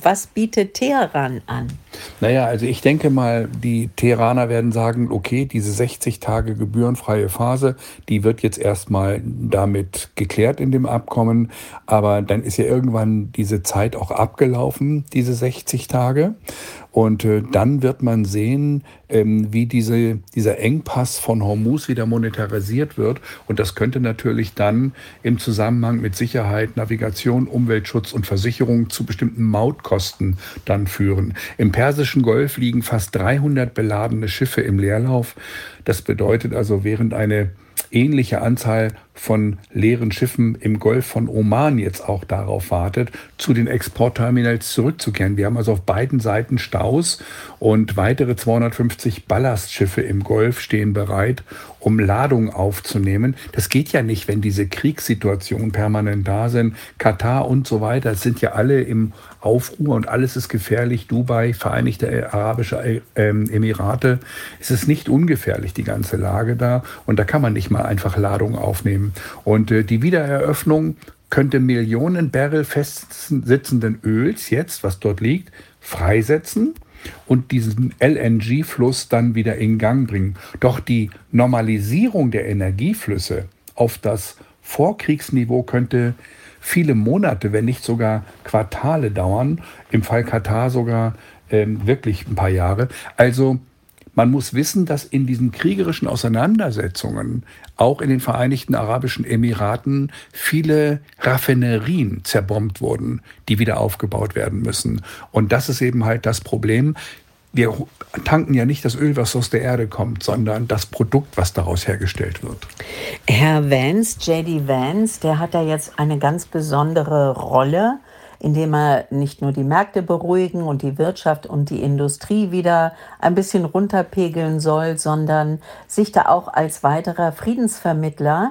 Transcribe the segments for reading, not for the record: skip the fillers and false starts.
Was bietet Teheran an? Naja, also ich denke mal, die Teheraner werden sagen, okay, diese 60 Tage gebührenfreie Phase, die wird jetzt erstmal damit geklärt in dem Abkommen, aber dann ist ja irgendwann diese Zeit auch abgelaufen, diese 60 Tage. Und dann wird man sehen, wie dieser Engpass von Hormuz wieder monetarisiert wird. Und das könnte natürlich dann im Zusammenhang mit Sicherheit, Navigation, Umweltschutz und Versicherung zu bestimmten Mautkosten dann führen. Im Persischen Golf liegen fast 300 beladene Schiffe im Leerlauf. Das bedeutet also, während eine ähnliche Anzahl von leeren Schiffen im Golf von Oman jetzt auch darauf wartet, zu den Exportterminals zurückzukehren. Wir haben also auf beiden Seiten Staus und weitere 250 Ballastschiffe im Golf stehen bereit, um Ladungen aufzunehmen. Das geht ja nicht, wenn diese Kriegssituationen permanent da sind. Katar und so weiter, das sind ja alle im Aufruhr und alles ist gefährlich. Dubai, Vereinigte Arabische Emirate. Es ist nicht ungefährlich, die ganze Lage da. Und da kann man nicht mal einfach Ladungen aufnehmen. Und die Wiedereröffnung könnte Millionen Barrel festsitzenden Öls jetzt, was dort liegt, freisetzen und diesen LNG-Fluss dann wieder in Gang bringen. Doch die Normalisierung der Energieflüsse auf das Vorkriegsniveau könnte viele Monate, wenn nicht sogar Quartale dauern. Im Fall Katar sogar wirklich ein paar Jahre. Also man muss wissen, dass in diesen kriegerischen Auseinandersetzungen auch in den Vereinigten Arabischen Emiraten viele Raffinerien zerbombt wurden, die wieder aufgebaut werden müssen. Und das ist eben halt das Problem. Wir tanken ja nicht das Öl, was aus der Erde kommt, sondern das Produkt, was daraus hergestellt wird. Herr Vance, J.D. Vance, der hat da jetzt eine ganz besondere Rolle, indem er nicht nur die Märkte beruhigen und die Wirtschaft und die Industrie wieder ein bisschen runterpegeln soll, sondern sich da auch als weiterer Friedensvermittler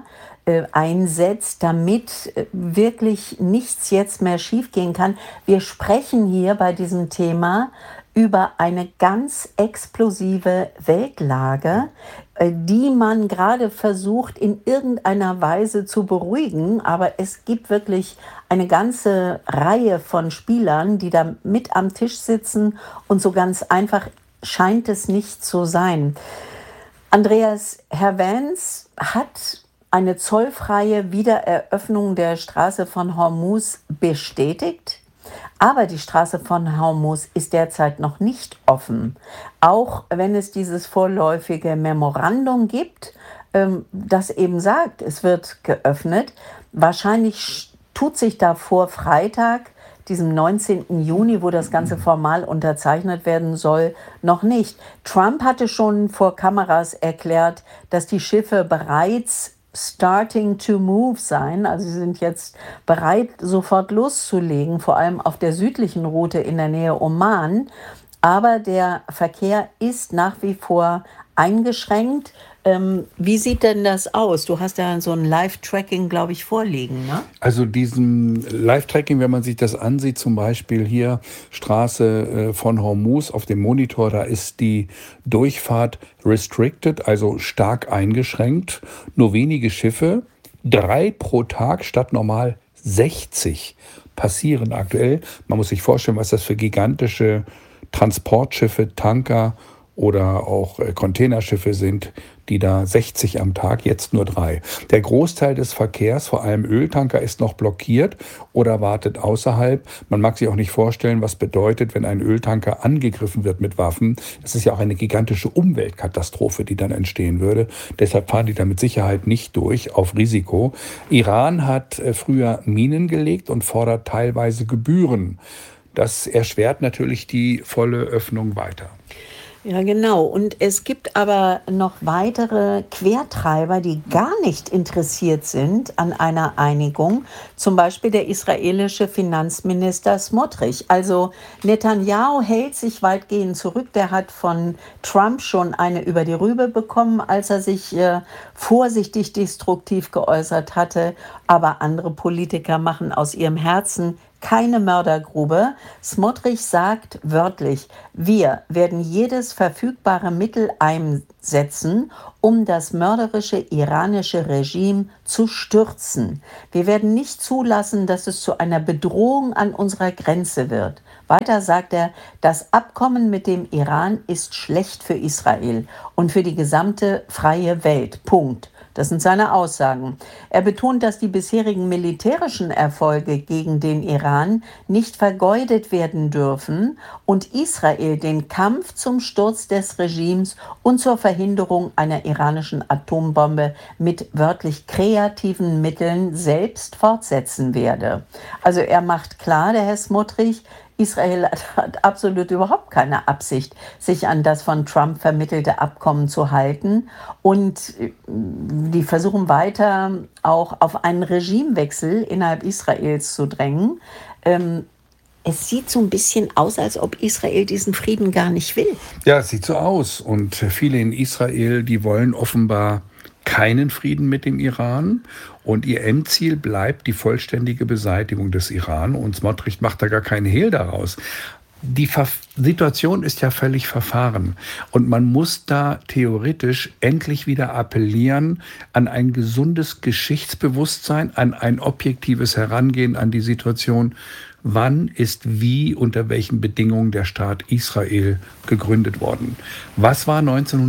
einsetzt, damit wirklich nichts jetzt mehr schiefgehen kann. Wir sprechen hier bei diesem Thema über eine ganz explosive Weltlage, die man gerade versucht in irgendeiner Weise zu beruhigen. Aber es gibt wirklich eine ganze Reihe von Spielern, die da mit am Tisch sitzen und so ganz einfach scheint es nicht zu sein. Andreas, Herr Vance hat eine zollfreie Wiedereröffnung der Straße von Hormuz bestätigt. Aber die Straße von Hormuz ist derzeit noch nicht offen. Auch wenn es dieses vorläufige Memorandum gibt, das eben sagt, es wird geöffnet. Wahrscheinlich tut sich da vor Freitag, diesem 19. Juni, wo das Ganze formal unterzeichnet werden soll, noch nicht. Trump hatte schon vor Kameras erklärt, dass die Schiffe bereits starting to move sein. Also sie sind jetzt bereit, sofort loszulegen, vor allem auf der südlichen Route in der Nähe Oman. Aber der Verkehr ist nach wie vor eingeschränkt. Wie sieht denn das aus? Du hast ja so ein Live-Tracking, glaube ich, vorliegen, ne? Also diesen Live-Tracking, wenn man sich das ansieht, zum Beispiel hier Straße von Hormuz auf dem Monitor, da ist die Durchfahrt restricted, also stark eingeschränkt. Nur wenige Schiffe, 3 pro Tag statt normal 60 passieren aktuell. Man muss sich vorstellen, was das für gigantische Transportschiffe, Tanker oder auch Containerschiffe sind, die da 60 am Tag, jetzt nur 3. Der Großteil des Verkehrs, vor allem Öltanker, ist noch blockiert oder wartet außerhalb. Man mag sich auch nicht vorstellen, was bedeutet, wenn ein Öltanker angegriffen wird mit Waffen. Das ist ja auch eine gigantische Umweltkatastrophe, die dann entstehen würde. Deshalb fahren die da mit Sicherheit nicht durch, auf Risiko. Iran hat früher Minen gelegt und fordert teilweise Gebühren. Das erschwert natürlich die volle Öffnung weiter. Ja, genau. Und es gibt aber noch weitere Quertreiber, die gar nicht interessiert sind an einer Einigung. Zum Beispiel der israelische Finanzminister Smotrich. Also Netanyahu hält sich weitgehend zurück. Der hat von Trump schon eine über die Rübe bekommen, als er sich vorsichtig destruktiv geäußert hatte. Aber andere Politiker machen aus ihrem Herzen keine Mördergrube. Smotrich sagt wörtlich, wir werden jedes verfügbare Mittel einsetzen, um das mörderische iranische Regime zu stürzen. Wir werden nicht zulassen, dass es zu einer Bedrohung an unserer Grenze wird. Weiter sagt er, das Abkommen mit dem Iran ist schlecht für Israel und für die gesamte freie Welt. Punkt. Das sind seine Aussagen. Er betont, dass die bisherigen militärischen Erfolge gegen den Iran nicht vergeudet werden dürfen und Israel den Kampf zum Sturz des Regimes und zur Verhinderung einer iranischen Atombombe mit wörtlich kreativen Mitteln selbst fortsetzen werde. Also er macht klar, der Herr Smotrich, Israel hat absolut überhaupt keine Absicht, sich an das von Trump vermittelte Abkommen zu halten. Und die versuchen weiter auch auf einen Regimewechsel innerhalb Israels zu drängen. Es sieht so ein bisschen aus, als ob Israel diesen Frieden gar nicht will. Ja, es sieht so aus. Und viele in Israel, die wollen offenbar keinen Frieden mit dem Iran. Und ihr Endziel bleibt die vollständige Beseitigung des Iran. Und Smotrich macht da gar keinen Hehl daraus. Die Situation ist ja völlig verfahren. Und man muss da theoretisch endlich wieder appellieren an ein gesundes Geschichtsbewusstsein, an ein objektives Herangehen an die Situation. Wann ist wie, unter welchen Bedingungen der Staat Israel gegründet worden? Was war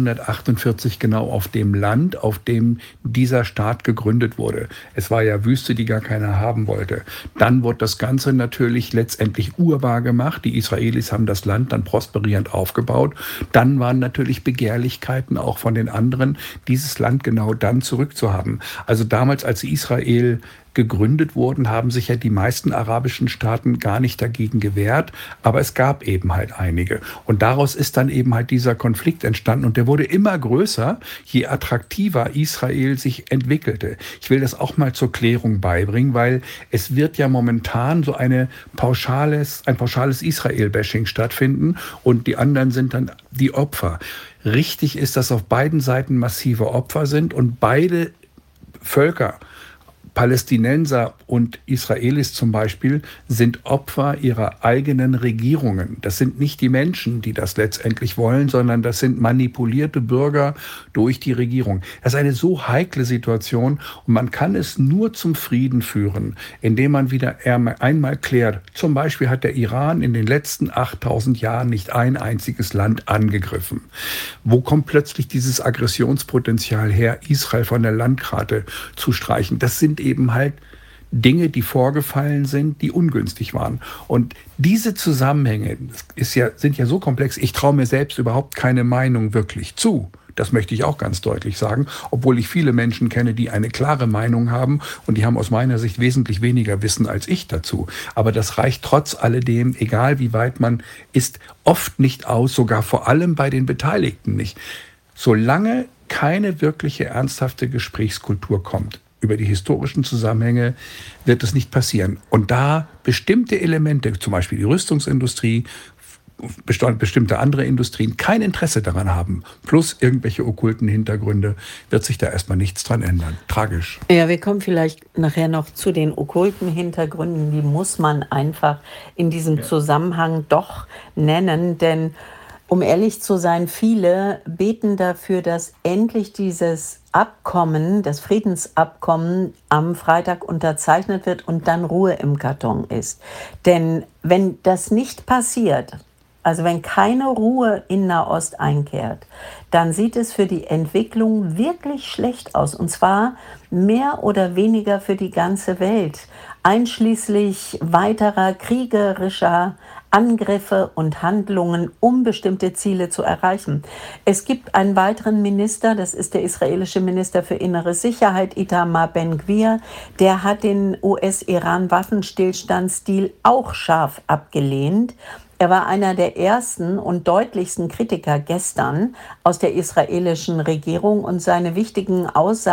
1948 genau auf dem Land, auf dem dieser Staat gegründet wurde? Es war ja Wüste, die gar keiner haben wollte. Dann wurde das Ganze natürlich letztendlich urbar gemacht. Die Israelis haben das Land dann prosperierend aufgebaut. Dann waren natürlich Begehrlichkeiten auch von den anderen, dieses Land genau dann zurückzuhaben. Also damals, als Israel gegründet wurden, haben sich ja die meisten arabischen Staaten gar nicht dagegen gewehrt, aber es gab eben halt einige. Und daraus ist dann eben halt dieser Konflikt entstanden und der wurde immer größer, je attraktiver Israel sich entwickelte. Ich will das auch mal zur Klärung beibringen, weil es wird ja momentan so ein pauschales Israel-Bashing stattfinden und die anderen sind dann die Opfer. Richtig ist, dass auf beiden Seiten massive Opfer sind und beide Völker, Palästinenser und Israelis zum Beispiel, sind Opfer ihrer eigenen Regierungen. Das sind nicht die Menschen, die das letztendlich wollen, sondern das sind manipulierte Bürger durch die Regierung. Das ist eine so heikle Situation und man kann es nur zum Frieden führen, indem man wieder einmal klärt. Zum Beispiel hat der Iran in den letzten 8000 Jahren nicht ein einziges Land angegriffen. Wo kommt plötzlich dieses Aggressionspotenzial her, Israel von der Landkarte zu streichen? Das sind eben halt Dinge, die vorgefallen sind, die ungünstig waren. Und diese Zusammenhänge sind ja so komplex, ich traue mir selbst überhaupt keine Meinung wirklich zu. Das möchte ich auch ganz deutlich sagen, obwohl ich viele Menschen kenne, die eine klare Meinung haben und die haben aus meiner Sicht wesentlich weniger Wissen als ich dazu. Aber das reicht trotz alledem, egal wie weit man ist, oft nicht aus, sogar vor allem bei den Beteiligten nicht. Solange keine wirkliche ernsthafte Gesprächskultur kommt über die historischen Zusammenhänge, wird es nicht passieren. Und da bestimmte Elemente, zum Beispiel die Rüstungsindustrie, bestimmte andere Industrien kein Interesse daran haben, plus irgendwelche okkulten Hintergründe, wird sich da erstmal nichts dran ändern. Tragisch. Ja, wir kommen vielleicht nachher noch zu den okkulten Hintergründen. Die muss man einfach in diesem Zusammenhang doch nennen, denn um ehrlich zu sein, viele beten dafür, dass endlich dieses Abkommen, das Friedensabkommen am Freitag unterzeichnet wird und dann Ruhe im Karton ist. Denn wenn das nicht passiert, also wenn keine Ruhe in Nahost einkehrt, dann sieht es für die Entwicklung wirklich schlecht aus. Und zwar mehr oder weniger für die ganze Welt, einschließlich weiterer kriegerischer Angriffe und Handlungen, um bestimmte Ziele zu erreichen. Es gibt einen weiteren Minister, das ist der israelische Minister für innere Sicherheit, Itamar Ben-Gvir, der hat den US-Iran-Waffenstillstandsdeal auch scharf abgelehnt. Er war einer der ersten und deutlichsten Kritiker gestern aus der israelischen Regierung und seine wichtigsten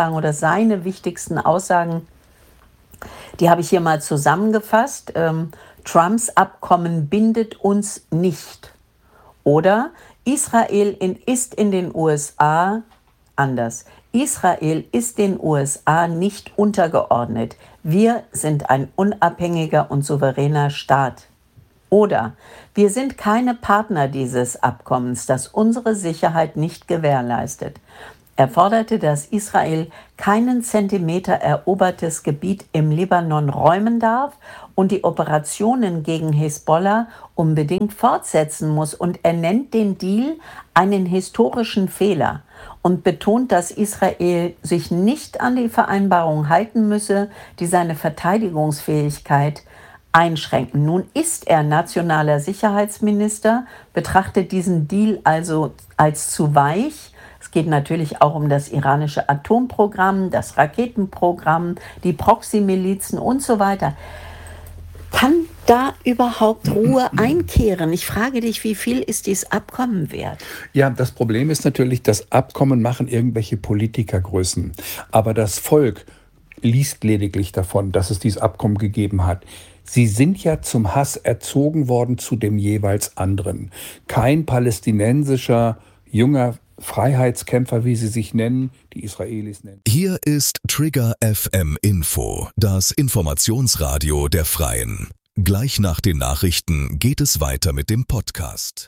Aussagen, die habe ich hier mal zusammengefasst. Trumps Abkommen bindet uns nicht. Oder Israel ist in den USA anders. Israel ist den USA nicht untergeordnet. Wir sind ein unabhängiger und souveräner Staat. Oder wir sind keine Partner dieses Abkommens, das unsere Sicherheit nicht gewährleistet. Er forderte, dass Israel keinen Zentimeter erobertes Gebiet im Libanon räumen darf und die Operationen gegen Hisbollah unbedingt fortsetzen muss. Und er nennt den Deal einen historischen Fehler und betont, dass Israel sich nicht an die Vereinbarung halten müsse, die seine Verteidigungsfähigkeit einschränken. Nun ist er nationaler Sicherheitsminister, betrachtet diesen Deal also als zu weich. Es geht natürlich auch um das iranische Atomprogramm, das Raketenprogramm, die Proxy-Milizen und so weiter. Kann da überhaupt Ruhe einkehren? Ich frage dich, wie viel ist dieses Abkommen wert? Ja, das Problem ist natürlich, das Abkommen machen irgendwelche Politikergrößen. Aber das Volk liest lediglich davon, dass es dieses Abkommen gegeben hat. Sie sind ja zum Hass erzogen worden zu dem jeweils anderen. Kein palästinensischer junger Freiheitskämpfer, wie sie sich nennen, die Israelis nennen. Hier ist Trigger FM Info, das Informationsradio der Freien. Gleich nach den Nachrichten geht es weiter mit dem Podcast.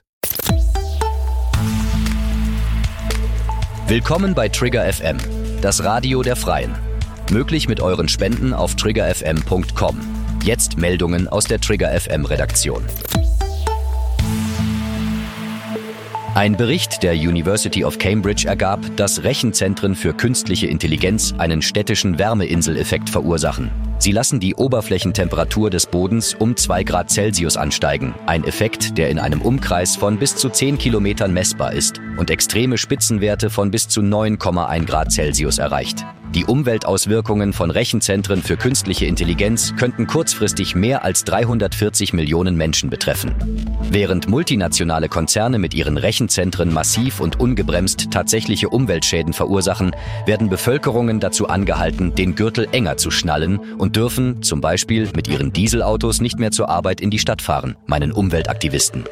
Willkommen bei Trigger FM, das Radio der Freien. Möglich mit euren Spenden auf triggerfm.com. Jetzt Meldungen aus der Trigger FM Redaktion. Ein Bericht der University of Cambridge ergab, dass Rechenzentren für künstliche Intelligenz einen städtischen Wärmeinseleffekt verursachen. Sie lassen die Oberflächentemperatur des Bodens um 2 Grad Celsius ansteigen. Ein Effekt, der in einem Umkreis von bis zu 10 Kilometern messbar ist und extreme Spitzenwerte von bis zu 9,1 Grad Celsius erreicht. Die Umweltauswirkungen von Rechenzentren für künstliche Intelligenz könnten kurzfristig mehr als 340 Millionen Menschen betreffen. Während multinationale Konzerne mit ihren Rechenzentren massiv und ungebremst tatsächliche Umweltschäden verursachen, werden Bevölkerungen dazu angehalten, den Gürtel enger zu schnallen und dürfen zum Beispiel mit ihren Dieselautos nicht mehr zur Arbeit in die Stadt fahren, meinen Umweltaktivisten.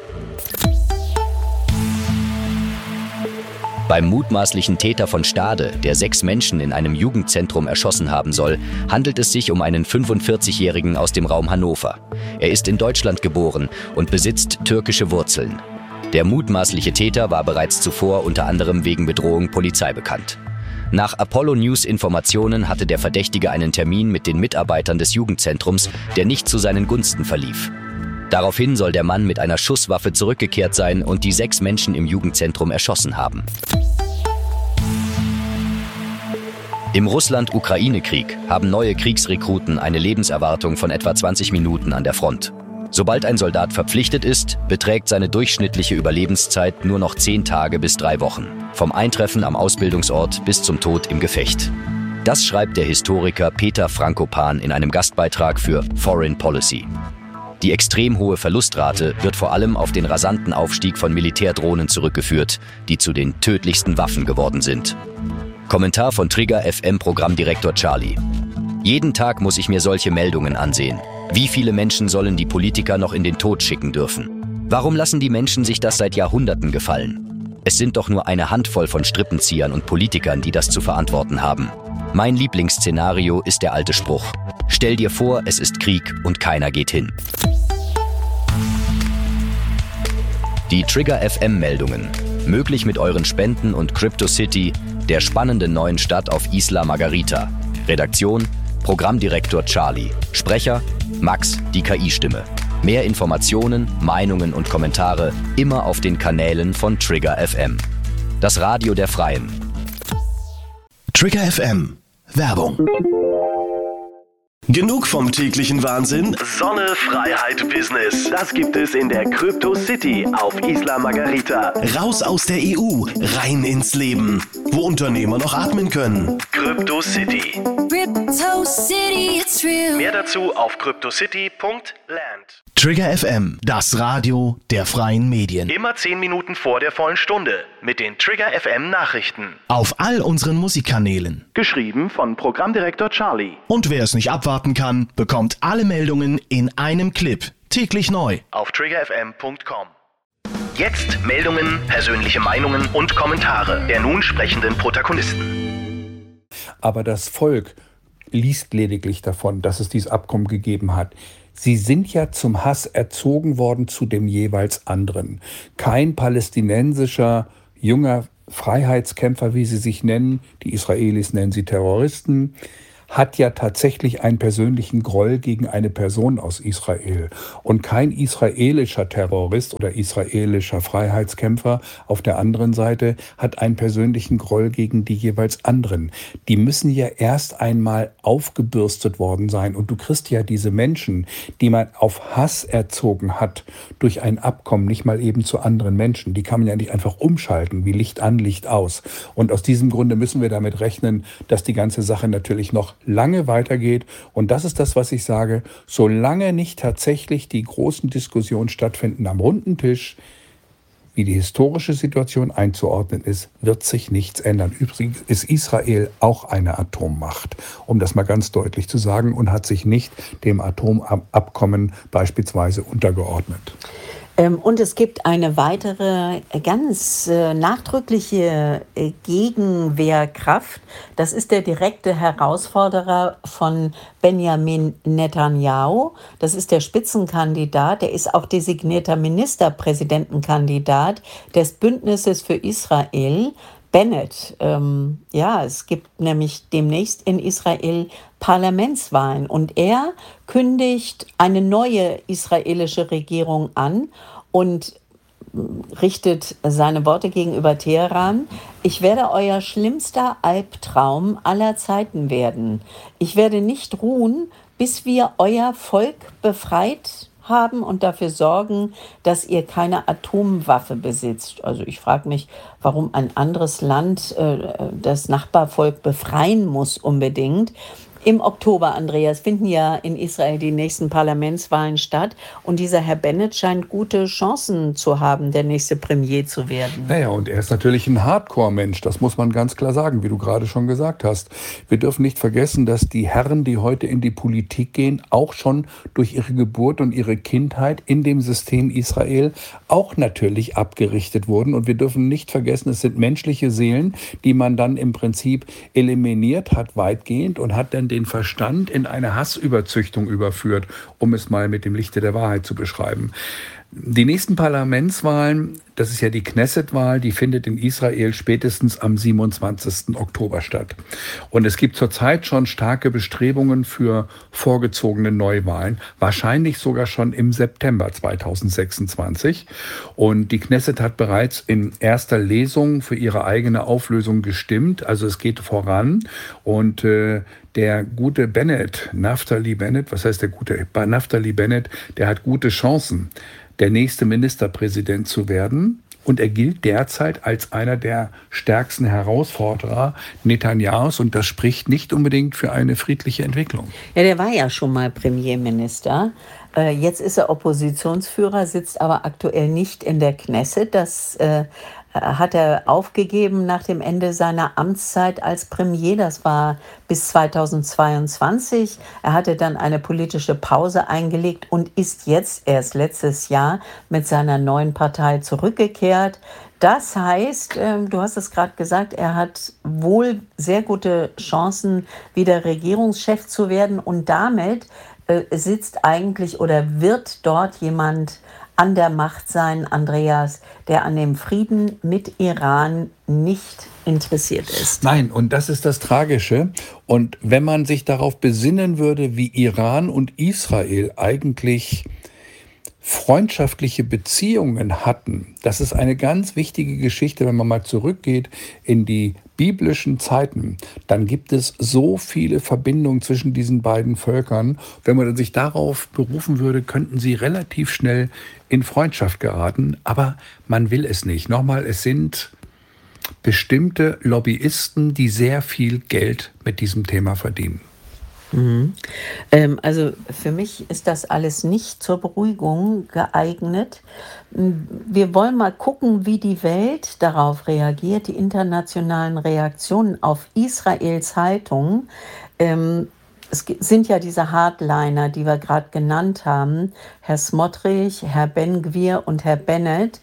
Beim mutmaßlichen Täter von Stade, der 6 Menschen in einem Jugendzentrum erschossen haben soll, handelt es sich um einen 45-Jährigen aus dem Raum Hannover. Er ist in Deutschland geboren und besitzt türkische Wurzeln. Der mutmaßliche Täter war bereits zuvor unter anderem wegen Bedrohung Polizei bekannt. Nach Apollo News Informationen hatte der Verdächtige einen Termin mit den Mitarbeitern des Jugendzentrums, der nicht zu seinen Gunsten verlief. Daraufhin soll der Mann mit einer Schusswaffe zurückgekehrt sein und die 6 Menschen im Jugendzentrum erschossen haben. Im Russland-Ukraine-Krieg haben neue Kriegsrekruten eine Lebenserwartung von etwa 20 Minuten an der Front. Sobald ein Soldat verpflichtet ist, beträgt seine durchschnittliche Überlebenszeit nur noch 10 Tage bis 3 Wochen. Vom Eintreffen am Ausbildungsort bis zum Tod im Gefecht. Das schreibt der Historiker Peter Frankopan in einem Gastbeitrag für Foreign Policy. Die extrem hohe Verlustrate wird vor allem auf den rasanten Aufstieg von Militärdrohnen zurückgeführt, die zu den tödlichsten Waffen geworden sind. Kommentar von Trigger FM Programmdirektor Charlie. Jeden Tag muss ich mir solche Meldungen ansehen. Wie viele Menschen sollen die Politiker noch in den Tod schicken dürfen? Warum lassen die Menschen sich das seit Jahrhunderten gefallen? Es sind doch nur eine Handvoll von Strippenziehern und Politikern, die das zu verantworten haben. Mein Lieblingsszenario ist der alte Spruch: Stell dir vor, es ist Krieg und keiner geht hin. Die Trigger FM Meldungen. Möglich mit euren Spenden und CryptoCity, der spannenden neuen Stadt auf Isla Margarita. Redaktion: Programmdirektor Charlie. Sprecher: Max, die KI-Stimme. Mehr Informationen, Meinungen und Kommentare immer auf den Kanälen von Trigger FM. Das Radio der Freien. Trigger FM Werbung. Genug vom täglichen Wahnsinn? Sonne, Freiheit, Business. Das gibt es in der Crypto City auf Isla Margarita. Raus aus der EU, rein ins Leben. Wo Unternehmer noch atmen können. Crypto City. Crypto City, it's real. Mehr dazu auf cryptocity.land. Trigger FM, das Radio der freien Medien. Immer 10 Minuten vor der vollen Stunde mit den Trigger FM Nachrichten. Auf all unseren Musikkanälen. Geschrieben von Programmdirektor Charlie. Und wer es nicht abwarten kann, bekommt alle Meldungen in einem Clip. Täglich neu. Auf triggerfm.com. Jetzt Meldungen, persönliche Meinungen und Kommentare der nun sprechenden Protagonisten. Aber das Volk liest lediglich davon, dass es dieses Abkommen gegeben hat. Sie sind ja zum Hass erzogen worden zu dem jeweils anderen. Kein palästinensischer junger Freiheitskämpfer, wie sie sich nennen, die Israelis nennen sie Terroristen, hat ja tatsächlich einen persönlichen Groll gegen eine Person aus Israel. Und kein israelischer Terrorist oder israelischer Freiheitskämpfer auf der anderen Seite hat einen persönlichen Groll gegen die jeweils anderen. Die müssen ja erst einmal aufgebürstet worden sein. Und du kriegst ja diese Menschen, die man auf Hass erzogen hat, durch ein Abkommen nicht mal eben zu anderen Menschen. Die kann man ja nicht einfach umschalten, wie Licht an, Licht aus. Und aus diesem Grunde müssen wir damit rechnen, dass die ganze Sache natürlich noch lange weitergeht. Und das ist das, was ich sage, solange nicht tatsächlich die großen Diskussionen stattfinden am runden Tisch, wie die historische Situation einzuordnen ist, wird sich nichts ändern. Übrigens ist Israel auch eine Atommacht, um das mal ganz deutlich zu sagen, und hat sich nicht dem Atomabkommen beispielsweise untergeordnet. Und es gibt eine weitere ganz nachdrückliche Gegenwehrkraft. Das ist der direkte Herausforderer von Benjamin Netanyahu. Das ist der Spitzenkandidat. Der ist auch designierter Ministerpräsidentenkandidat des Bündnisses für Israel. Bennett. Es gibt nämlich demnächst in Israel Parlamentswahlen und er kündigt eine neue israelische Regierung an und richtet seine Worte gegenüber Teheran: Ich werde euer schlimmster Albtraum aller Zeiten werden. Ich werde nicht ruhen, bis wir euer Volk befreit haben und dafür sorgen, dass ihr keine Atomwaffe besitzt. Also ich frage mich, warum ein anderes Land das Nachbarvolk befreien muss unbedingt. Im Oktober, Andreas, finden ja in Israel die nächsten Parlamentswahlen statt. Und dieser Herr Bennett scheint gute Chancen zu haben, der nächste Premier zu werden. Naja, und er ist natürlich ein Hardcore-Mensch, das muss man ganz klar sagen, wie du gerade schon gesagt hast. Wir dürfen nicht vergessen, dass die Herren, die heute in die Politik gehen, auch schon durch ihre Geburt und ihre Kindheit in dem System Israel auch natürlich abgerichtet wurden. Und wir dürfen nicht vergessen, es sind menschliche Seelen, die man dann im Prinzip eliminiert hat weitgehend und hat dann den Verstand in eine Hassüberzüchtung überführt, um es mal mit dem Lichte der Wahrheit zu beschreiben. Die nächsten Parlamentswahlen, das ist ja die Knesset-Wahl, die findet in Israel spätestens am 27. Oktober statt. Und es gibt zurzeit schon starke Bestrebungen für vorgezogene Neuwahlen, wahrscheinlich sogar schon im September 2026. Und die Knesset hat bereits in erster Lesung für ihre eigene Auflösung gestimmt. Also es geht voran. Und der gute Bennett, Naftali Bennett, der hat gute Chancen, der nächste Ministerpräsident zu werden. Und er gilt derzeit als einer der stärksten Herausforderer Netanyahus. Und das spricht nicht unbedingt für eine friedliche Entwicklung. Ja, der war ja schon mal Premierminister. Jetzt ist er Oppositionsführer, sitzt aber aktuell nicht in der Knesset. Das hat er aufgegeben nach dem Ende seiner Amtszeit als Premier. Das war bis 2022. Er hatte dann eine politische Pause eingelegt und ist jetzt erst letztes Jahr mit seiner neuen Partei zurückgekehrt. Das heißt, du hast es gerade gesagt, er hat wohl sehr gute Chancen, wieder Regierungschef zu werden. Und damit sitzt eigentlich oder wird dort jemand an der Macht sein, Andreas, der an dem Frieden mit Iran nicht interessiert ist. Nein, und das ist das Tragische. Und wenn man sich darauf besinnen würde, wie Iran und Israel eigentlich freundschaftliche Beziehungen hatten, das ist eine ganz wichtige Geschichte, wenn man mal zurückgeht in die biblischen Zeiten, dann gibt es so viele Verbindungen zwischen diesen beiden Völkern. Wenn man sich darauf berufen würde, könnten sie relativ schnell in Freundschaft geraten, aber man will es nicht. Nochmal, es sind bestimmte Lobbyisten, die sehr viel Geld mit diesem Thema verdienen. Also für mich ist das alles nicht zur Beruhigung geeignet. Wir wollen mal gucken, wie die Welt darauf reagiert, die internationalen Reaktionen auf Israels Haltung. Es sind ja diese Hardliner, die wir gerade genannt haben, Herr Smotrich, Herr Ben-Gvir und Herr Bennett.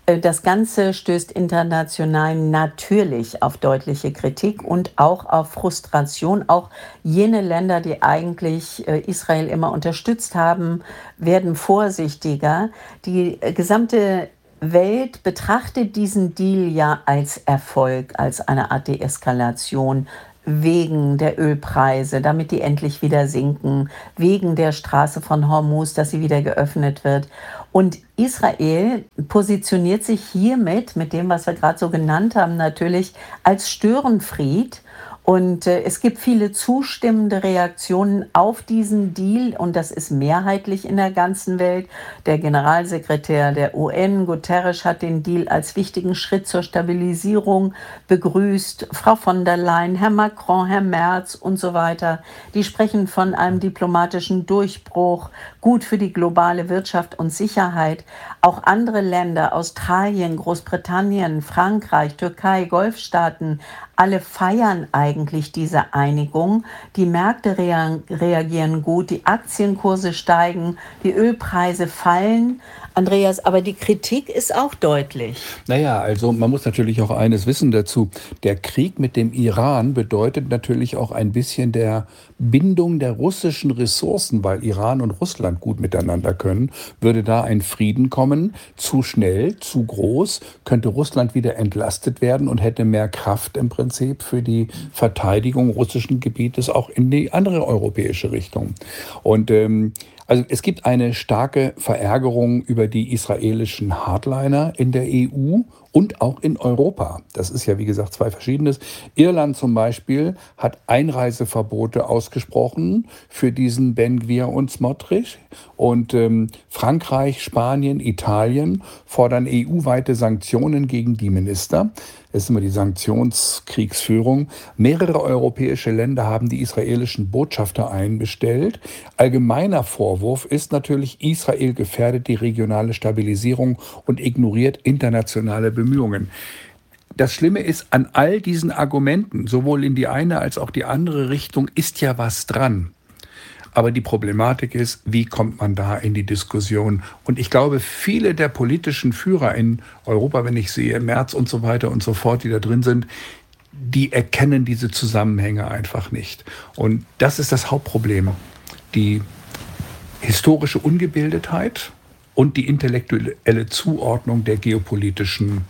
Das Ganze stößt international natürlich auf deutliche Kritik und auch auf Frustration. Auch jene Länder, die eigentlich Israel immer unterstützt haben, werden vorsichtiger. Die gesamte Welt betrachtet diesen Deal ja als Erfolg, als eine Art Deeskalation wegen der Ölpreise, damit die endlich wieder sinken, wegen der Straße von Hormuz, dass sie wieder geöffnet wird. Und Israel positioniert sich hiermit, mit dem, was wir gerade so genannt haben, natürlich als Störenfried. Und es gibt viele zustimmende Reaktionen auf diesen Deal und das ist mehrheitlich in der ganzen Welt. Der Generalsekretär der UN, Guterres, hat den Deal als wichtigen Schritt zur Stabilisierung begrüßt. Frau von der Leyen, Herr Macron, Herr Merz und so weiter. Die sprechen von einem diplomatischen Durchbruch, gut für die globale Wirtschaft und Sicherheit. Auch andere Länder, Australien, Großbritannien, Frankreich, Türkei, Golfstaaten, alle feiern eigentlich diese Einigung. Die Märkte reagieren gut, die Aktienkurse steigen, die Ölpreise fallen. Andreas, aber die Kritik ist auch deutlich. Naja, also man muss natürlich auch eines wissen dazu. Der Krieg mit dem Iran bedeutet natürlich auch ein bisschen der Bindung der russischen Ressourcen, weil Iran und Russland gut miteinander können. Würde da ein Frieden kommen, zu schnell, zu groß, könnte Russland wieder entlastet werden und hätte mehr Kraft im Prinzip für die Verteidigung russischen Gebietes auch in die andere europäische Richtung. Und also es gibt eine starke Verärgerung über die israelischen Hardliner in der EU und auch in Europa. Das ist ja, wie gesagt, zwei Verschiedenes. Irland zum Beispiel hat Einreiseverbote ausgesprochen für diesen Ben Gvir und Smotrich. Und Frankreich, Spanien, Italien fordern EU-weite Sanktionen gegen die Minister. Das ist immer die Sanktionskriegsführung. Mehrere europäische Länder haben die israelischen Botschafter einbestellt. Allgemeiner Vorwurf ist natürlich, Israel gefährdet die regionale Stabilisierung und ignoriert internationale Bemühungen. Das Schlimme ist, an all diesen Argumenten, sowohl in die eine als auch die andere Richtung, ist ja was dran. Aber die Problematik ist, wie kommt man da in die Diskussion? Und ich glaube, viele der politischen Führer in Europa, wenn ich sehe, Merz und so weiter und so fort, die da drin sind, die erkennen diese Zusammenhänge einfach nicht. Und das ist das Hauptproblem. Die historische Ungebildetheit und die intellektuelle Zuordnung der geopolitischen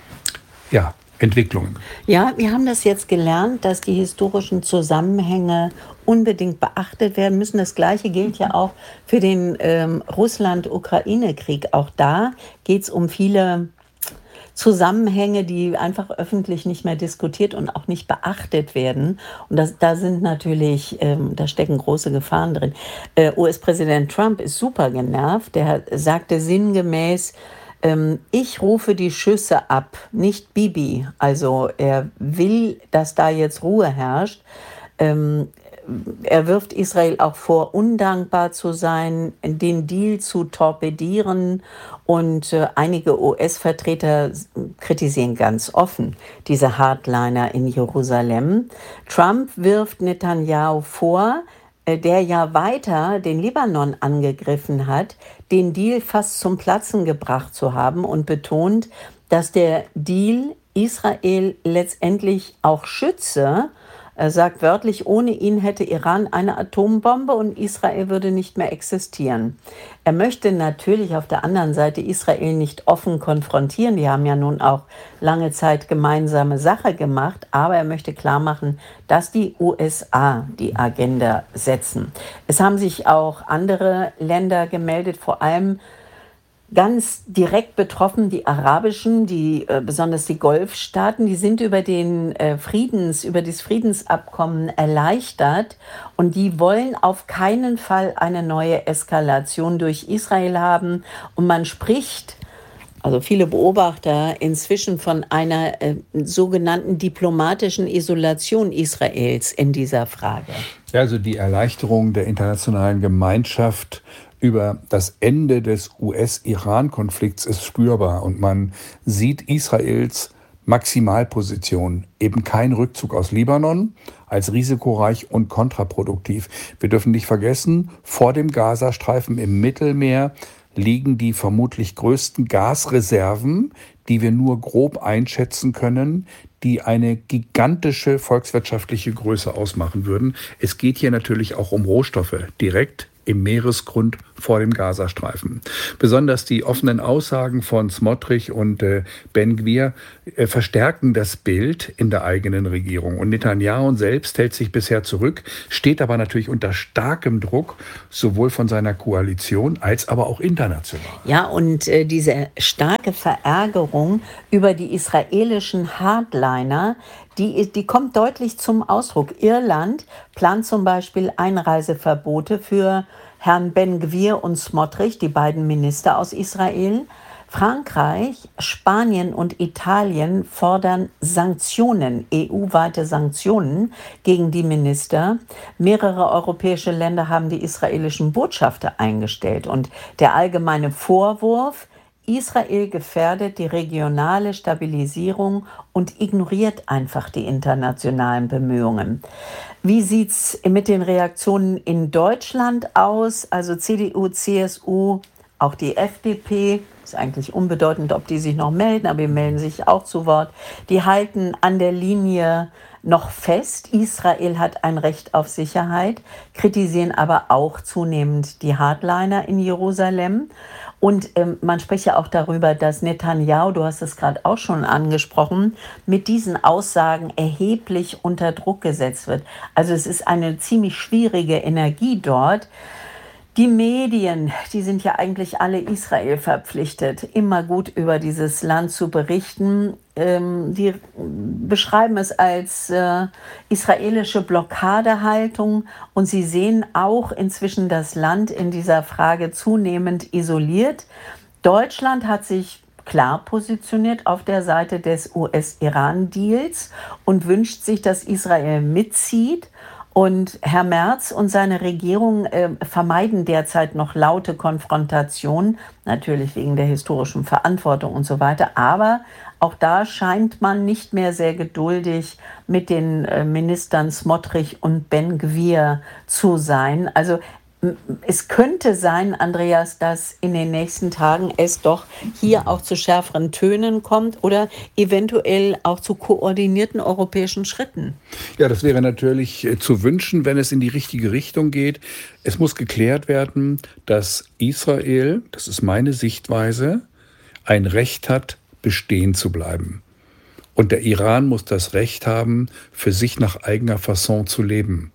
Entwicklungen. Ja, wir haben das jetzt gelernt, dass die historischen Zusammenhänge unbedingt beachtet werden müssen. Das Gleiche gilt ja auch für den Russland-Ukraine-Krieg. Auch da geht es um viele Zusammenhänge, die einfach öffentlich nicht mehr diskutiert und auch nicht beachtet werden. Und da sind natürlich, da stecken große Gefahren drin. US-Präsident Trump ist super genervt. Der sagte sinngemäß, ich rufe die Schüsse ab, nicht Bibi. Also er will, dass da jetzt Ruhe herrscht. Er wirft Israel auch vor, undankbar zu sein, den Deal zu torpedieren. Und einige US-Vertreter kritisieren ganz offen diese Hardliner in Jerusalem. Trump wirft Netanyahu vor, der ja weiter den Libanon angegriffen hat, den Deal fast zum Platzen gebracht zu haben und betont, dass der Deal Israel letztendlich auch schütze. Er sagt wörtlich, ohne ihn hätte Iran eine Atombombe und Israel würde nicht mehr existieren. Er möchte natürlich auf der anderen Seite Israel nicht offen konfrontieren. Die haben ja nun auch lange Zeit gemeinsame Sache gemacht. Aber er möchte klar machen, dass die USA die Agenda setzen. Es haben sich auch andere Länder gemeldet, vor allem ganz direkt betroffen die arabischen, besonders die Golfstaaten, die sind über das Friedensabkommen erleichtert und die wollen auf keinen Fall eine neue Eskalation durch Israel haben. Und man spricht, also viele Beobachter, inzwischen von einer sogenannten diplomatischen Isolation Israels in dieser Frage. Ja, also die Erleichterung der internationalen Gemeinschaft über das Ende des US-Iran-Konflikts ist spürbar und man sieht Israels Maximalposition, eben kein Rückzug aus Libanon, als risikoreich und kontraproduktiv. Wir dürfen nicht vergessen, vor dem Gazastreifen im Mittelmeer liegen die vermutlich größten Gasreserven, die wir nur grob einschätzen können, die eine gigantische volkswirtschaftliche Größe ausmachen würden. Es geht hier natürlich auch um Rohstoffe direkt im Meeresgrund vor dem Gazastreifen. Besonders die offenen Aussagen von Smotrich und Ben-Gvir verstärken das Bild in der eigenen Regierung. Und Netanyahu selbst hält sich bisher zurück, steht aber natürlich unter starkem Druck, sowohl von seiner Koalition als aber auch international. Ja, und diese starke Verärgerung über die israelischen Hardliner, die kommt deutlich zum Ausdruck. Irland plant zum Beispiel Einreiseverbote für Herrn Ben-Gvir und Smotrich, die beiden Minister aus Israel. Frankreich, Spanien und Italien fordern Sanktionen, EU-weite Sanktionen gegen die Minister. Mehrere europäische Länder haben die israelischen Botschafter eingestellt. Und der allgemeine Vorwurf: Israel gefährdet die regionale Stabilisierung und ignoriert einfach die internationalen Bemühungen. Wie sieht's mit den Reaktionen in Deutschland aus? Also CDU, CSU, auch die FDP, ist eigentlich unbedeutend, ob die sich noch melden, aber die melden sich auch zu Wort. Die halten an der Linie noch fest. Israel hat ein Recht auf Sicherheit, kritisieren aber auch zunehmend die Hardliner in Jerusalem. Und man spricht ja auch darüber, dass Netanyahu, du hast es gerade auch schon angesprochen, mit diesen Aussagen erheblich unter Druck gesetzt wird. Also es ist eine ziemlich schwierige Energie dort. Die Medien, die sind ja eigentlich alle Israel verpflichtet, immer gut über dieses Land zu berichten. Die beschreiben es als israelische Blockadehaltung und sie sehen auch inzwischen das Land in dieser Frage zunehmend isoliert. Deutschland hat sich klar positioniert auf der Seite des US-Iran-Deals und wünscht sich, dass Israel mitzieht. Und Herr Merz und seine Regierung vermeiden derzeit noch laute Konfrontationen, natürlich wegen der historischen Verantwortung und so weiter. Aber auch da scheint man nicht mehr sehr geduldig mit den Ministern Smotrich und Ben-Gvir zu sein. Also es könnte sein, Andreas, dass in den nächsten Tagen es doch hier auch zu schärferen Tönen kommt oder eventuell auch zu koordinierten europäischen Schritten. Ja, das wäre natürlich zu wünschen, wenn es in die richtige Richtung geht. Es muss geklärt werden, dass Israel, das ist meine Sichtweise, ein Recht hat, bestehen zu bleiben. Und der Iran muss das Recht haben, für sich nach eigener Fasson zu leben.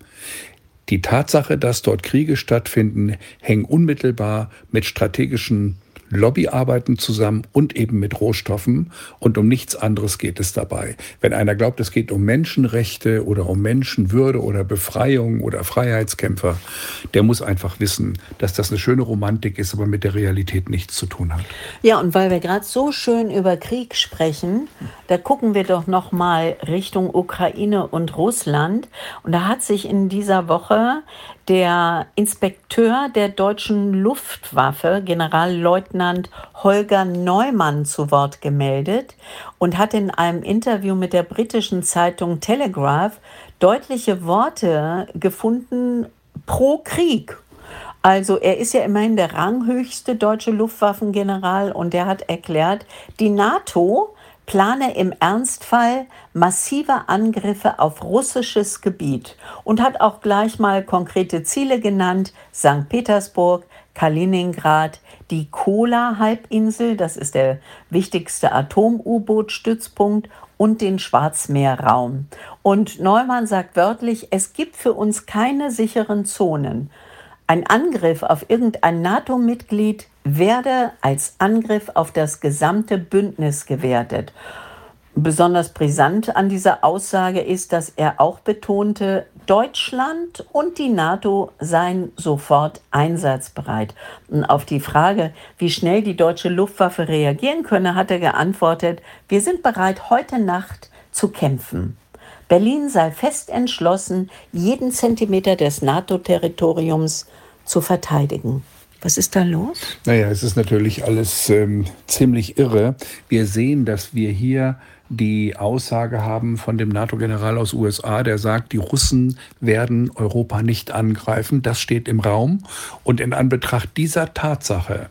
Die Tatsache, dass dort Kriege stattfinden, hängt unmittelbar mit strategischen Lobbyarbeiten zusammen und eben mit Rohstoffen. Und um nichts anderes geht es dabei. Wenn einer glaubt, es geht um Menschenrechte oder um Menschenwürde oder Befreiung oder Freiheitskämpfer, der muss einfach wissen, dass das eine schöne Romantik ist, aber mit der Realität nichts zu tun hat. Ja, und weil wir gerade so schön über Krieg sprechen, da gucken wir doch noch mal Richtung Ukraine und Russland. Und da hat sich in dieser Woche der Inspekteur der deutschen Luftwaffe, Generalleutnant Holger Neumann, zu Wort gemeldet und hat in einem Interview mit der britischen Zeitung Telegraph deutliche Worte gefunden pro Krieg. Also er ist ja immerhin der ranghöchste deutsche Luftwaffengeneral und der hat erklärt, die NATO plane im Ernstfall massive Angriffe auf russisches Gebiet und hat auch gleich mal konkrete Ziele genannt: St. Petersburg, Kaliningrad, die Kola-Halbinsel, das ist der wichtigste Atom-U-Boot-Stützpunkt, und den Schwarzmeerraum. Und Neumann sagt wörtlich, es gibt für uns keine sicheren Zonen. Ein Angriff auf irgendein NATO-Mitglied werde als Angriff auf das gesamte Bündnis gewertet. Besonders brisant an dieser Aussage ist, dass er auch betonte, Deutschland und die NATO seien sofort einsatzbereit. Und auf die Frage, wie schnell die deutsche Luftwaffe reagieren könne, hat er geantwortet, wir sind bereit, heute Nacht zu kämpfen. Berlin sei fest entschlossen, jeden Zentimeter des NATO-Territoriums zu verteidigen. Was ist da los? Naja, es ist natürlich alles ziemlich irre. Wir sehen, dass wir hier die Aussage haben von dem NATO-General aus USA, der sagt, die Russen werden Europa nicht angreifen. Das steht im Raum. Und in Anbetracht dieser Tatsache,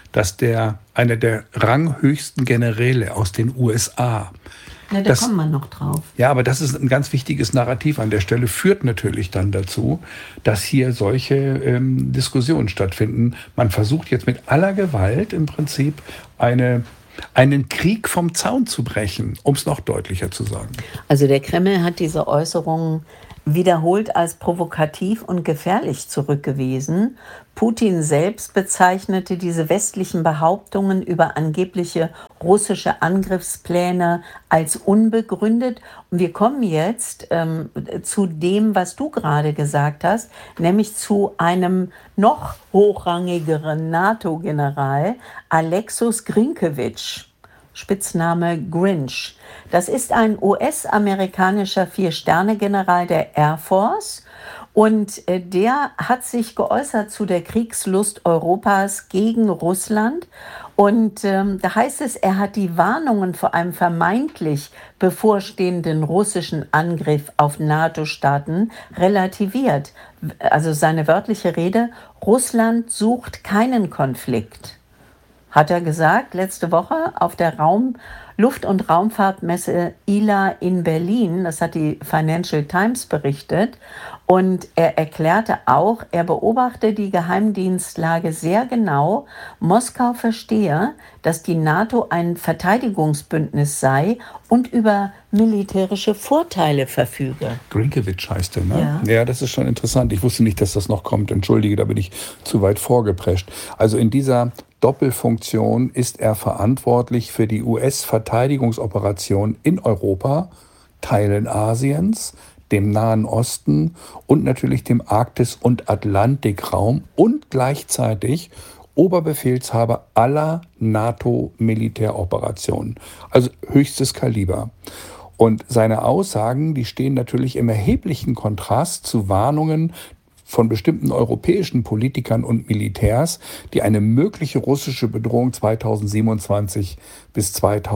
dass einer der ranghöchsten Generäle aus den USA, Ja, da kommen wir noch drauf. ja, aber das ist ein ganz wichtiges Narrativ an der Stelle, führt natürlich dann dazu, dass hier solche Diskussionen stattfinden. Man versucht jetzt mit aller Gewalt im Prinzip einen Krieg vom Zaun zu brechen, um es noch deutlicher zu sagen. Also der Kreml hat diese Äußerungen wiederholt als provokativ und gefährlich zurückgewiesen. Putin selbst bezeichnete diese westlichen Behauptungen über angebliche russische Angriffspläne als unbegründet. Und wir kommen jetzt zu dem, was du gerade gesagt hast, nämlich zu einem noch hochrangigeren NATO-General, Alexus Grinkewitsch. Spitzname Grinch. Das ist ein US-amerikanischer 4-Sterne-General der Air Force und der hat sich geäußert zu der Kriegslust Europas gegen Russland und da heißt es, er hat die Warnungen vor einem vermeintlich bevorstehenden russischen Angriff auf NATO-Staaten relativiert. Also seine wörtliche Rede, Russland sucht keinen Konflikt. Hat er gesagt, letzte Woche auf der Luft- und Raumfahrtmesse ILA in Berlin. Das hat die Financial Times berichtet. Und er erklärte auch, er beobachte die Geheimdienstlage sehr genau. Moskau verstehe, dass die NATO ein Verteidigungsbündnis sei und über militärische Vorteile verfüge. Grinkewitsch heißt er, ne? Ja, das ist schon interessant. Ich wusste nicht, dass das noch kommt. Entschuldige, da bin ich zu weit vorgeprescht. Also in dieser Doppelfunktion ist er verantwortlich für die US-Verteidigungsoperation in Europa, Teilen Asiens, dem Nahen Osten und natürlich dem Arktis- und Atlantikraum und gleichzeitig Oberbefehlshaber aller NATO-Militäroperationen. Also höchstes Kaliber. Und seine Aussagen, die stehen natürlich im erheblichen Kontrast zu Warnungen von bestimmten europäischen Politikern und Militärs, die eine mögliche russische Bedrohung 2027 bis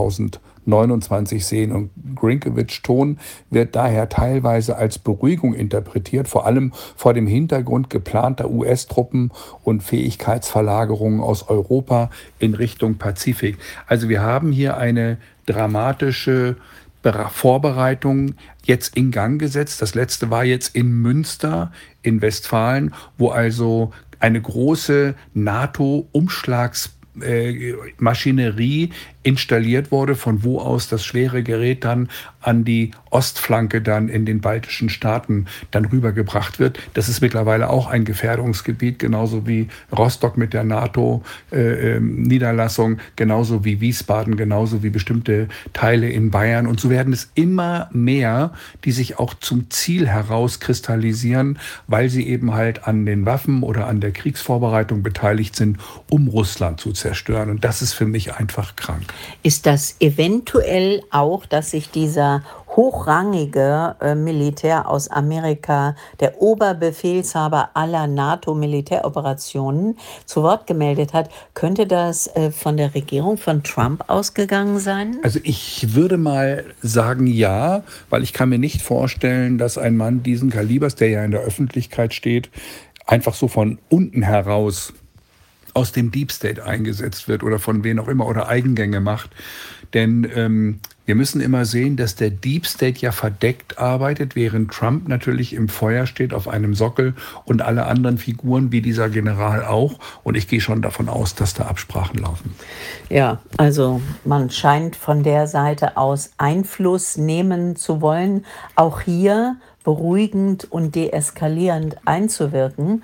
2029 sehen. Und Grinkewitsch Ton wird daher teilweise als Beruhigung interpretiert, vor allem vor dem Hintergrund geplanter US-Truppen und Fähigkeitsverlagerungen aus Europa in Richtung Pazifik. Also wir haben hier eine dramatische Vorbereitung jetzt in Gang gesetzt. Das letzte war jetzt in Münster in Westfalen, wo also eine große NATO-Umschlagsmaschinerie installiert wurde, von wo aus das schwere Gerät dann an die Ostflanke dann in den baltischen Staaten dann rübergebracht wird. Das ist mittlerweile auch ein Gefährdungsgebiet, genauso wie Rostock mit der NATO-Niederlassung, genauso wie Wiesbaden, genauso wie bestimmte Teile in Bayern. Und so werden es immer mehr, die sich auch zum Ziel herauskristallisieren, weil sie eben halt an den Waffen oder an der Kriegsvorbereitung beteiligt sind, um Russland zu zerstören. Und das ist für mich einfach krank. Ist das eventuell auch, dass sich dieser hochrangige Militär aus Amerika, der Oberbefehlshaber aller NATO-Militäroperationen, zu Wort gemeldet hat? Könnte das von der Regierung von Trump ausgegangen sein? Also ich würde mal sagen ja, weil ich kann mir nicht vorstellen, dass ein Mann diesen Kalibers, der ja in der Öffentlichkeit steht, einfach so von unten heraus aus dem Deep State eingesetzt wird oder von wen auch immer oder Eigengänge macht. Denn wir müssen immer sehen, dass der Deep State ja verdeckt arbeitet, während Trump natürlich im Feuer steht auf einem Sockel und alle anderen Figuren wie dieser General auch. Und ich gehe schon davon aus, dass da Absprachen laufen. Ja, also man scheint von der Seite aus Einfluss nehmen zu wollen, auch hier beruhigend und deeskalierend einzuwirken.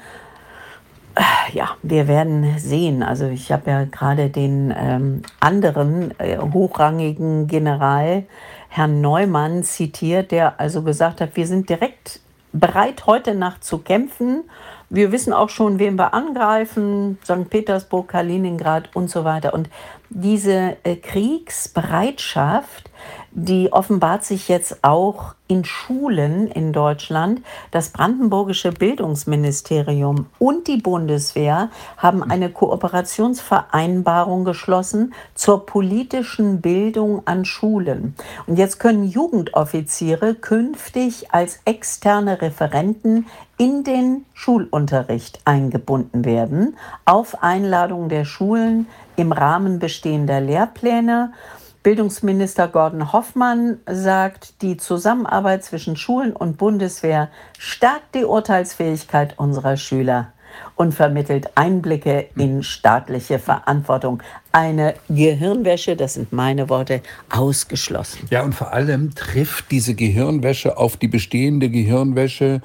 Ja, wir werden sehen. Also ich habe ja gerade den anderen hochrangigen General, Herrn Neumann, zitiert, der also gesagt hat, wir sind direkt bereit, heute Nacht zu kämpfen. Wir wissen auch schon, wen wir angreifen, St. Petersburg, Kaliningrad und so weiter. Und diese Kriegsbereitschaft, die offenbart sich jetzt auch in Schulen in Deutschland. Das brandenburgische Bildungsministerium und die Bundeswehr haben eine Kooperationsvereinbarung geschlossen zur politischen Bildung an Schulen. Und jetzt können Jugendoffiziere künftig als externe Referenten in den Schulunterricht eingebunden werden, auf Einladung der Schulen, im Rahmen bestehender Lehrpläne. Bildungsminister Gordon Hoffmann sagt, die Zusammenarbeit zwischen Schulen und Bundeswehr stärkt die Urteilsfähigkeit unserer Schüler und vermittelt Einblicke in staatliche Verantwortung. Eine Gehirnwäsche, das sind meine Worte, ausgeschlossen. Ja, und vor allem trifft diese Gehirnwäsche auf die bestehende Gehirnwäsche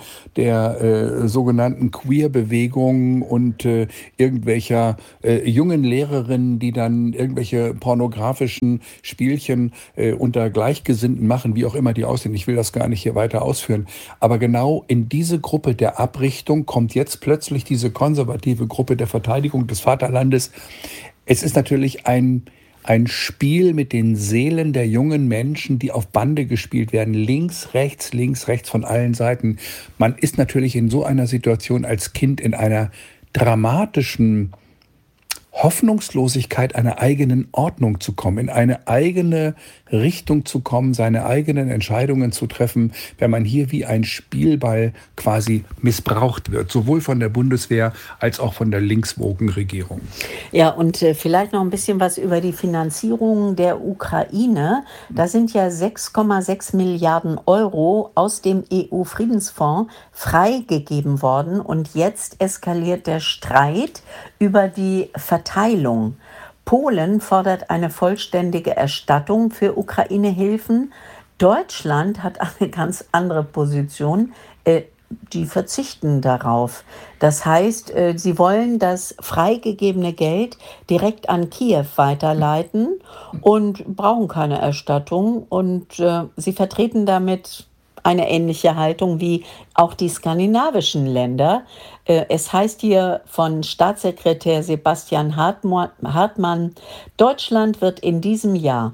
der sogenannten Queer-Bewegung und irgendwelcher jungen Lehrerinnen, die dann irgendwelche pornografischen Spielchen unter Gleichgesinnten machen, wie auch immer die aussehen. Ich will das gar nicht hier weiter ausführen. Aber genau in diese Gruppe der Abrichtung kommt jetzt plötzlich diese konservative Gruppe der Verteidigung des Vaterlandes. Es ist natürlich ein Spiel mit den Seelen der jungen Menschen, die auf Bande gespielt werden. Links, rechts von allen Seiten. Man ist natürlich in so einer Situation als Kind in einer dramatischen Hoffnungslosigkeit, einer eigenen Ordnung zu kommen, in eine eigene Richtung zu kommen, seine eigenen Entscheidungen zu treffen, wenn man hier wie ein Spielball quasi missbraucht wird, sowohl von der Bundeswehr als auch von der linkswogen Regierung. Ja, und vielleicht noch ein bisschen was über die Finanzierung der Ukraine. Da sind ja 6,6 Milliarden Euro aus dem EU-Friedensfonds freigegeben worden. Und jetzt eskaliert der Streit über die Verteilung. Polen fordert eine vollständige Erstattung für Ukraine-Hilfen. Deutschland hat eine ganz andere Position. Die verzichten darauf. Das heißt, sie wollen das freigegebene Geld direkt an Kiew weiterleiten und brauchen keine Erstattung. Und sie vertreten damit eine ähnliche Haltung wie auch die skandinavischen Länder. Es heißt hier von Staatssekretär Sebastian Hartmann, Deutschland wird in diesem Jahr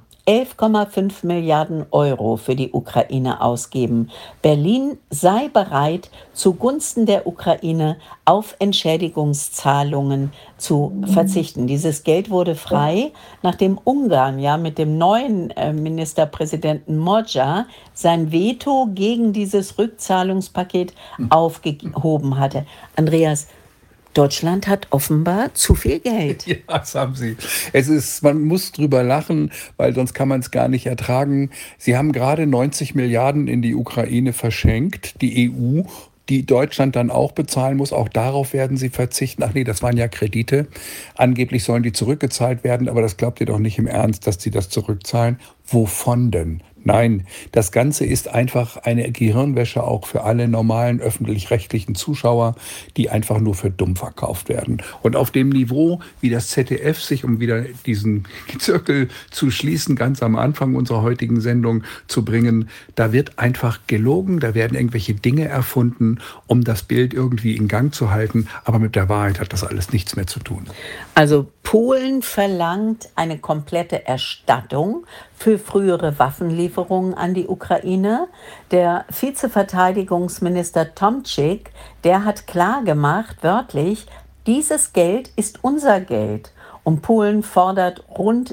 11,5 Milliarden Euro für die Ukraine ausgeben. Berlin sei bereit, zugunsten der Ukraine auf Entschädigungszahlungen zu verzichten. Dieses Geld wurde frei, nachdem Ungarn ja mit dem neuen Ministerpräsidenten Magyar sein Veto gegen dieses Rückzahlungspaket aufgehoben hatte. Andreas, Deutschland hat offenbar zu viel Geld. Ja, das haben sie. Man muss drüber lachen, weil sonst kann man es gar nicht ertragen. Sie haben gerade 90 Milliarden in die Ukraine verschenkt, die EU, die Deutschland dann auch bezahlen muss. Auch darauf werden sie verzichten. Ach nee, das waren ja Kredite. Angeblich sollen die zurückgezahlt werden, aber das glaubt ihr doch nicht im Ernst, dass sie das zurückzahlen. Wovon denn? Nein, das Ganze ist einfach eine Gehirnwäsche auch für alle normalen öffentlich-rechtlichen Zuschauer, die einfach nur für dumm verkauft werden. Und auf dem Niveau, wie das ZDF sich, um wieder diesen Zirkel zu schließen, ganz am Anfang unserer heutigen Sendung zu bringen, da wird einfach gelogen, da werden irgendwelche Dinge erfunden, um das Bild irgendwie in Gang zu halten. Aber mit der Wahrheit hat das alles nichts mehr zu tun. Also Polen verlangt eine komplette Erstattung für frühere Waffenlieferungen an die Ukraine. Der Vizeverteidigungsminister Tomczyk, der hat klargemacht, wörtlich, dieses Geld ist unser Geld. Und Polen fordert rund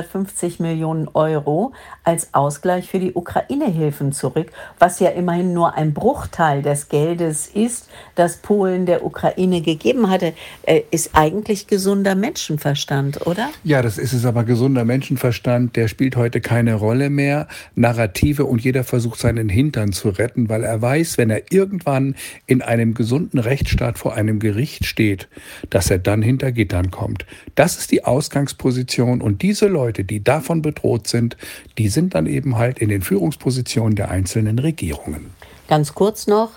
450 Millionen Euro als Ausgleich für die Ukraine-Hilfen zurück, was ja immerhin nur ein Bruchteil des Geldes ist, das Polen der Ukraine gegeben hatte. Ist eigentlich gesunder Menschenverstand, oder? Ja, das ist es, aber gesunder Menschenverstand, der spielt heute keine Rolle mehr. Narrative und jeder versucht seinen Hintern zu retten, weil er weiß, wenn er irgendwann in einem gesunden Rechtsstaat vor einem Gericht steht, dass er dann hinter Gittern kommt. Das ist die Ausgangsposition und diese Leute, die davon bedroht sind, die sind dann eben halt in den Führungspositionen der einzelnen Regierungen. Ganz kurz noch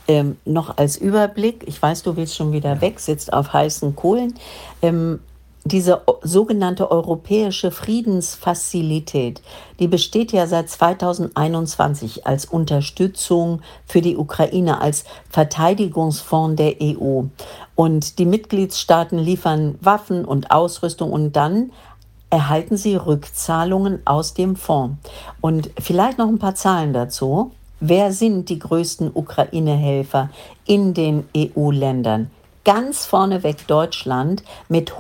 als Überblick, ich weiß, du willst schon wieder weg, sitzt auf heißen Kohlen, diese sogenannte europäische Friedensfazilität, die besteht ja seit 2021 als Unterstützung für die Ukraine, als Verteidigungsfonds der EU. Und die Mitgliedstaaten liefern Waffen und Ausrüstung und dann erhalten sie Rückzahlungen aus dem Fonds. Und vielleicht noch ein paar Zahlen dazu. Wer sind die größten Ukraine-Helfer in den EU-Ländern? Ganz vorneweg Deutschland mit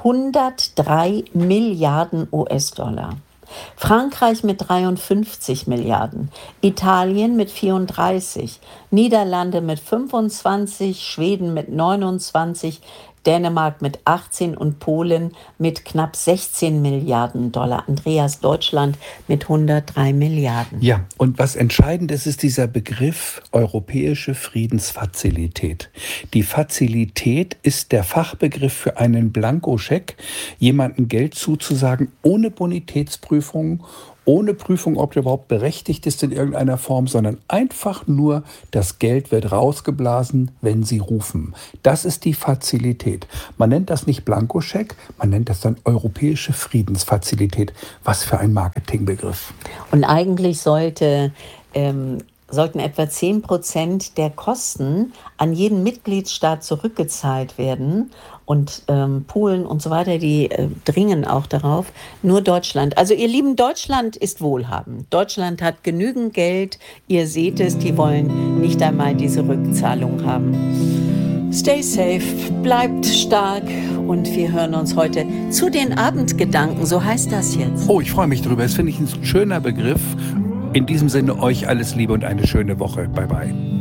103 Milliarden US-Dollar. Frankreich mit 53 Milliarden, Italien mit 34, Niederlande mit 25, Schweden mit 29, Dänemark mit 18 und Polen mit knapp 16 Milliarden Dollar. Andreas, Deutschland mit 103 Milliarden. Ja, und was entscheidend ist, ist dieser Begriff europäische Friedensfazilität. Die Fazilität ist der Fachbegriff für einen Blankoscheck, jemandem Geld zuzusagen, ohne Bonitätsprüfung, ohne Prüfung, ob der überhaupt berechtigt ist in irgendeiner Form, sondern einfach nur, das Geld wird rausgeblasen, wenn sie rufen. Das ist die Fazilität. Man nennt das nicht Blankoscheck, man nennt das dann europäische Friedensfazilität. Was für ein Marketingbegriff. Und eigentlich sollten etwa 10% der Kosten an jeden Mitgliedstaat zurückgezahlt werden. Und Polen und so weiter, die dringen auch darauf. Nur Deutschland. Also ihr Lieben, Deutschland ist wohlhabend. Deutschland hat genügend Geld. Ihr seht es, die wollen nicht einmal diese Rückzahlung haben. Stay safe, bleibt stark und wir hören uns heute zu den Abendgedanken. So heißt das jetzt. Oh, ich freue mich drüber. Das finde ich ein schöner Begriff. In diesem Sinne euch alles Liebe und eine schöne Woche. Bye, bye.